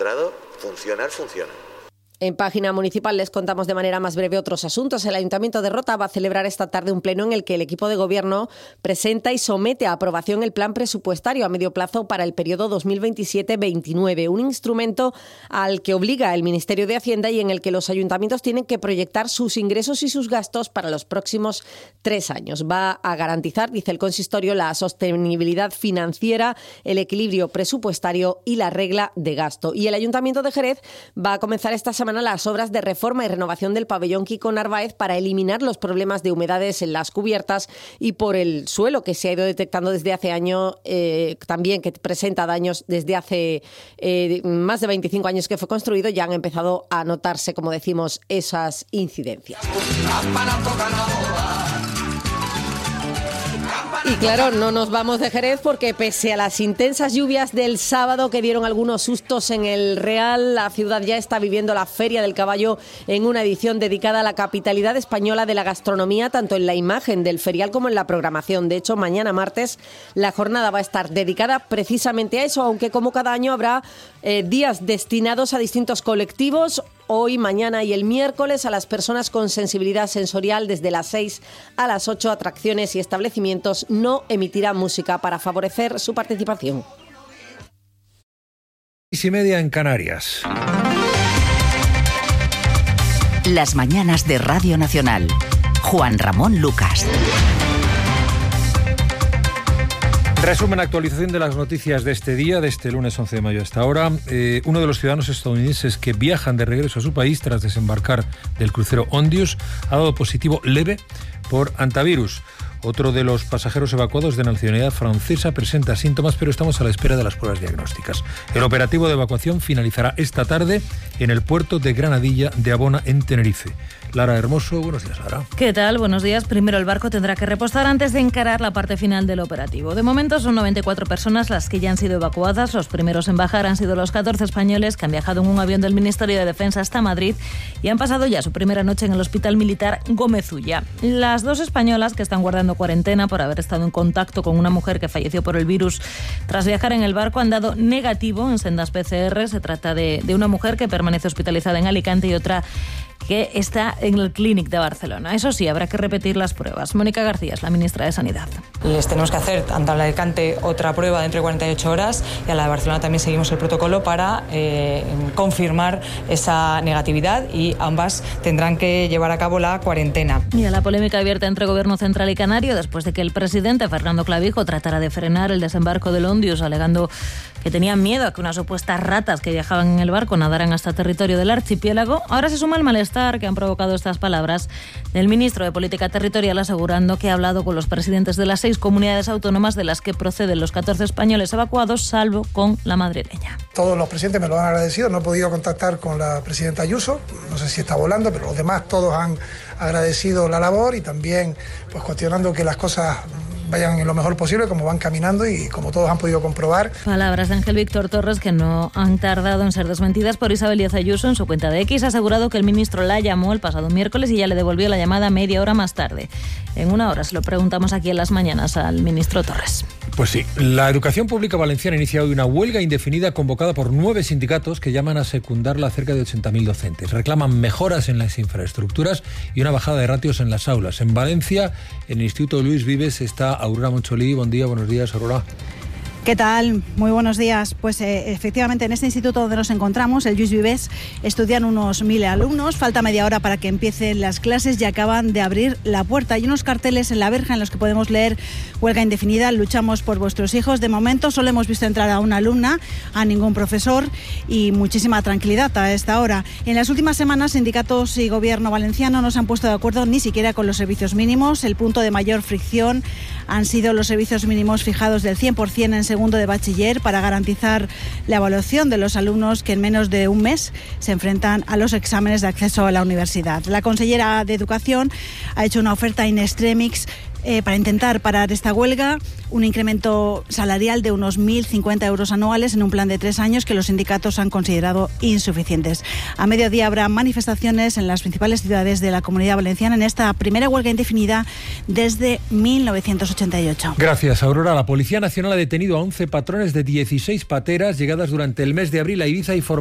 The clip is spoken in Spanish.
demostrado funcionar. En Página Municipal les contamos de manera más breve otros asuntos. El Ayuntamiento de Rota va a celebrar esta tarde un pleno en el que el equipo de gobierno presenta y somete a aprobación el plan presupuestario a medio plazo para el periodo 2027-29, un instrumento al que obliga el Ministerio de Hacienda y en el que los ayuntamientos tienen que proyectar sus ingresos y sus gastos para los próximos 3 años. Va a garantizar, dice el consistorio, la sostenibilidad financiera, el equilibrio presupuestario y la regla de gasto. Y el Ayuntamiento de Jerez va a comenzar esta semana las obras de reforma y renovación del pabellón Quico Narváez para eliminar los problemas de humedades en las cubiertas y por el suelo que se ha ido detectando desde hace años, también que presenta daños desde hace más de 25 años que fue construido. Ya han empezado a notarse, como decimos, esas incidencias. Y claro, no nos vamos de Jerez porque pese a las intensas lluvias del sábado que dieron algunos sustos en el Real, la ciudad ya está viviendo la Feria del Caballo en una edición dedicada a la capitalidad española de la gastronomía, tanto en la imagen del ferial como en la programación. De hecho, mañana martes la jornada va a estar dedicada precisamente a eso, aunque como cada año habrá días destinados a distintos colectivos. Hoy, mañana y el miércoles a las personas con sensibilidad sensorial desde las 6 a las 8. Atracciones y establecimientos no emitirán música para favorecer su participación. 6:30 en Canarias. Las mañanas de Radio Nacional. Juan Ramón Lucas. Resumen, actualización de las noticias de este día, de este lunes 11 de mayo hasta ahora. Uno de los ciudadanos estadounidenses que viajan de regreso a su país tras desembarcar del crucero Ondius ha dado positivo leve por antivirus. Otro de los pasajeros evacuados de nacionalidad francesa presenta síntomas, pero estamos a la espera de las pruebas diagnósticas. El operativo de evacuación finalizará esta tarde en el puerto de Granadilla de Abona, en Tenerife. Lara Hermoso, buenos días, Lara. ¿Qué tal? Buenos días. Primero el barco tendrá que repostar antes de encarar la parte final del operativo. De momento son 94 personas las que ya han sido evacuadas. Los primeros en bajar han sido los 14 españoles que han viajado en un avión del Ministerio de Defensa hasta Madrid y han pasado ya su primera noche en el Hospital Militar Gómez Ulla. Las 2 españolas que están guardando cuarentena por haber estado en contacto con una mujer que falleció por el virus tras viajar en el barco han dado negativo en sendas PCR. Se trata de una mujer que permanece hospitalizada en Alicante y otra que está en el Clínic de Barcelona. Eso sí, habrá que repetir las pruebas. Mónica García es la ministra de Sanidad. Les tenemos que hacer tanto a la de Alicante otra prueba dentro de 48 horas y a la de Barcelona también seguimos el protocolo para confirmar esa negatividad y ambas tendrán que llevar a cabo la cuarentena. Y a la polémica abierta entre Gobierno Central y Canario después de que el presidente Fernando Clavijo tratara de frenar el desembarco del Ondius alegando que tenían miedo a que unas supuestas ratas que viajaban en el barco nadaran hasta territorio del archipiélago. Ahora se suma el malestar que han provocado estas palabras del ministro de Política Territorial asegurando que ha hablado con los presidentes de las 6 comunidades autónomas de las que proceden los 14 españoles evacuados, salvo con la madrileña. Todos los presidentes me lo han agradecido. No he podido contactar con la presidenta Ayuso, no sé si está volando, pero los demás todos han agradecido la labor y también pues cuestionando que las cosas vayan en lo mejor posible, como van caminando y como todos han podido comprobar. Palabras de Ángel Víctor Torres que no han tardado en ser desmentidas por Isabel Díaz Ayuso. En su cuenta de X ha asegurado que el ministro la llamó el pasado miércoles y ya le devolvió la llamada media hora más tarde. En una hora se lo preguntamos aquí en Las Mañanas al ministro Torres. Pues sí, la educación pública valenciana inicia hoy una huelga indefinida convocada por 9 sindicatos que llaman a secundarla a cerca de 80.000 docentes. Reclaman mejoras en las infraestructuras y una bajada de ratios en las aulas. En Valencia, en el Instituto Luis Vives, está Aurora Moncholí. Buen día, buenos días, Aurora. ¿Qué tal? Muy buenos días. Pues efectivamente en este instituto donde nos encontramos, el Lluís Vives, estudian unos 1.000 alumnos. Falta media hora para que empiecen las clases y acaban de abrir la puerta. Hay unos carteles en la verja en los que podemos leer huelga indefinida, luchamos por vuestros hijos. De momento solo hemos visto entrar a una alumna, a ningún profesor y muchísima tranquilidad a esta hora. En las últimas semanas, sindicatos y gobierno valenciano no se han puesto de acuerdo ni siquiera con los servicios mínimos. El punto de mayor fricción han sido los servicios mínimos fijados del 100% en segundo de bachiller para garantizar la evaluación de los alumnos que en menos de un mes se enfrentan a los exámenes de acceso a la universidad. La consellera de Educación ha hecho una oferta in extremis para intentar parar esta huelga, un incremento salarial de unos 1.050 euros anuales en un plan de 3 años que los sindicatos han considerado insuficientes. A mediodía habrá manifestaciones en las principales ciudades de la Comunidad Valenciana en esta primera huelga indefinida desde 1988. Gracias, Aurora. La Policía Nacional ha detenido a 11 patrones de 16 pateras llegadas durante el mes de abril a Ibiza y